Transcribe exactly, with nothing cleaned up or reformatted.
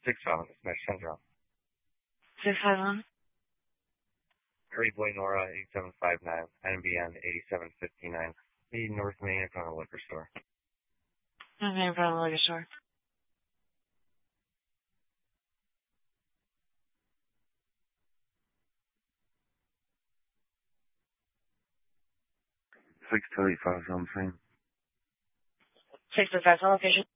Six seven, it's Mesh Syndrome. Six five one. Hurry Boy Nora, eight seven five nine, N B N eighty-seven fifty-nine. The North Main in front of the liquor store. Okay, in front of the liquor store. Six two eight five something. Six two five, location.